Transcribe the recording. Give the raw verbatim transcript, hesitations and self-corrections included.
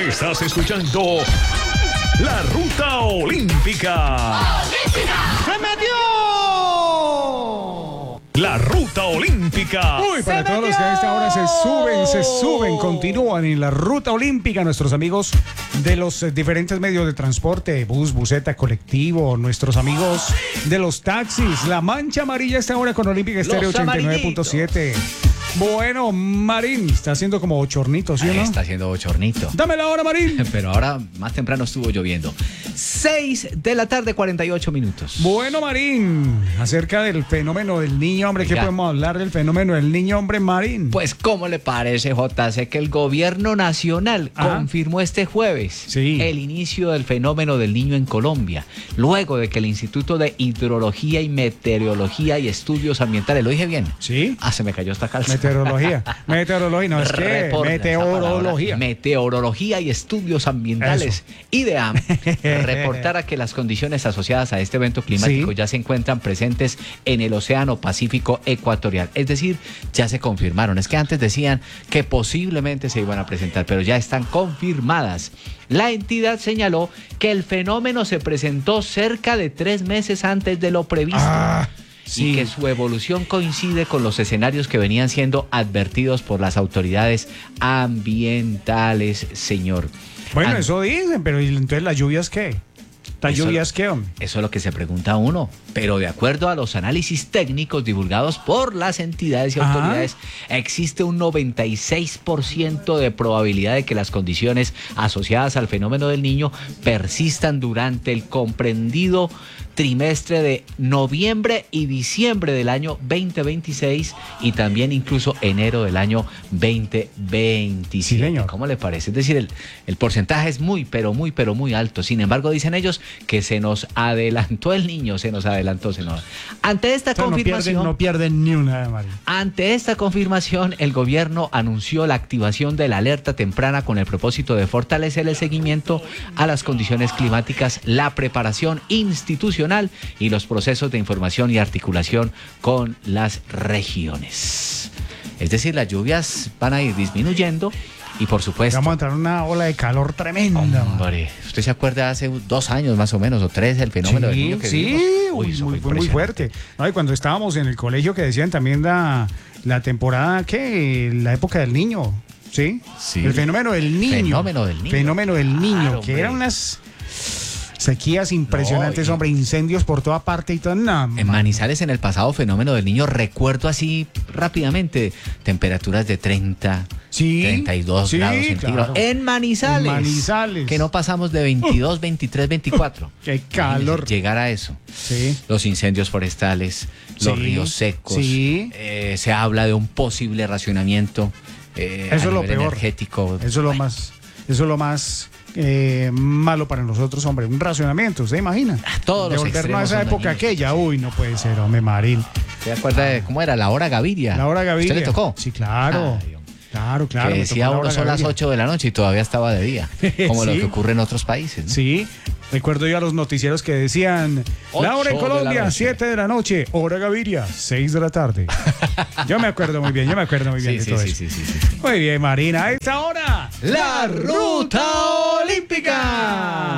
Estás escuchando La Ruta Olímpica. ¡Se metió! La Ruta Olímpica. Uy, para todos los que a esta hora se suben, se suben, continúan en la Ruta Olímpica, nuestros amigos de los eh, diferentes medios de transporte, bus, buseta, colectivo, nuestros amigos de los taxis, la mancha amarilla a esta hora con Olímpica Estéreo ochenta y nueve punto siete. Bueno, Marín, está haciendo como bochornito, ¿sí o no? Está haciendo bochornito. Dame la hora, Marín. Pero ahora más temprano estuvo lloviendo. seis de la tarde, cuarenta y ocho minutos. Bueno, Marín, acerca del fenómeno del niño hombre, ¿qué Oiga. podemos hablar del fenómeno del niño hombre, Marín? Pues, ¿cómo le parece, J C, que el gobierno nacional Ajá. confirmó este jueves Sí. el inicio del fenómeno del niño en Colombia, luego de que el Instituto de Hidrología y Meteorología y Estudios Ambientales, ¿lo dije bien? Sí. Ah, se me cayó esta calza. Meteorología. Meteorología, no es que Reporta esa meteorología. palabra. Meteorología y Estudios Ambientales, I D E A M, reportara que las condiciones asociadas a este evento climático Sí. ya se encuentran presentes en el Océano Pacífico Ecuatorial. Es decir, ya se confirmaron. Es que antes decían que posiblemente se iban a presentar, pero ya están confirmadas. La entidad señaló que el fenómeno se presentó cerca de tres meses antes de lo previsto. Ah, sí. Y que su evolución coincide con los escenarios que venían siendo advertidos por las autoridades ambientales, señor. Bueno, An- eso dicen, pero ¿y entonces las lluvias qué? ¿Las Eso- lluvias qué, hombre? Eso es lo que se pregunta uno. Pero de acuerdo a los análisis técnicos divulgados por las entidades y Ajá. autoridades, existe un noventa y seis por ciento de probabilidad de que las condiciones asociadas al fenómeno del niño persistan durante el comprendido trimestre de noviembre y diciembre del año veinte veintiséis y también incluso enero del año veinte veintisiete. Sí, señor. ¿Cómo le parece? Es decir, el, el porcentaje es muy, pero muy, pero muy alto. Sin embargo, dicen ellos que se nos adelantó el niño, se nos adelantó. Se nos... Ante esta O sea, no confirmación... pierden, no pierden ni una, Marín. Ante esta confirmación, el gobierno anunció la activación de la alerta temprana con el propósito de fortalecer el seguimiento a las condiciones climáticas, la preparación institucional y los procesos de información y articulación con las regiones. Es decir, las lluvias van a ir disminuyendo y por supuesto... Vamos a entrar en una ola de calor tremenda. Hombre, ¿usted se acuerda hace dos años más o menos o tres el fenómeno del niño que sí, vivimos? uy, eso muy, fue fue muy impresionante. fuerte. No, y cuando estábamos en el colegio que decían también la, la temporada, ¿qué? La época del niño, ¿sí? Sí. El fenómeno del niño. Fenómeno del niño. Fenómeno del niño, Claro, que hombre. eran unas sequías impresionantes, No, y- hombre, incendios por toda parte y todo. No, En man. Manizales, en el pasado fenómeno del niño, recuerdo así rápidamente, temperaturas de treinta, Sí, treinta y dos sí, grados centígrados. claro. En Manizales. En Manizales. Que no pasamos de veintidós, veintitrés, veinticuatro. Qué calor. Imagínense, llegar a eso. Sí. Los incendios forestales, los Sí, ríos secos. sí. eh, se habla de un posible racionamiento eh, Eso a es lo nivel peor. energético. Eso es lo más, eso es lo más eh, malo para nosotros, hombre. Un racionamiento, ¿usted imagina? todos los Devolvernos a extremos esa son época dañinos, aquella. Uy, no puede ser, hombre, Marín. ¿Se acuerda de cómo era? La hora Gaviria. La hora Gaviria. ¿Usted le tocó? Sí, claro. Ay, hombre. Claro, claro. Que me decía tocó la uno hora son las Gaviria. ocho de la noche y todavía estaba de día, como lo Sí. que ocurre en otros países, ¿no? Sí, recuerdo yo a los noticieros que decían la hora en Ocho de la Colombia, noche. siete de la noche, hora Gaviria, seis de la tarde. Yo me acuerdo muy bien, yo me acuerdo muy bien Sí, de sí, todo sí, eso. sí, sí, sí, sí. Muy bien, Marina, a esta hora, La Ruta Olímpica.